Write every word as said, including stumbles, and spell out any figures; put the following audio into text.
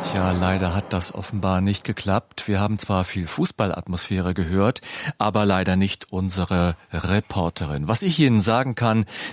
Ja, leider hat das offenbar nicht geklappt. Wir haben zwar viel Fußballatmosphäre gehört, aber leider nicht unsere Reporterin. Was ich Ihnen sagen kann,